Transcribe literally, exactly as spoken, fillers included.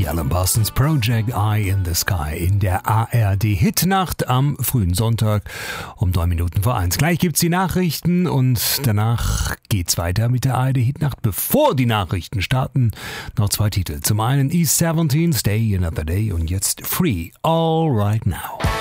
Die Alan Parsons Project, Eye in the Sky in der A R D-Hitnacht am frühen Sonntag um drei Minuten vor eins. Gleich gibt's die Nachrichten und danach geht's weiter mit der A R D-Hitnacht. Bevor die Nachrichten starten, noch zwei Titel. Zum einen East siebzehn, Stay Another Day und jetzt Free, All Right Now.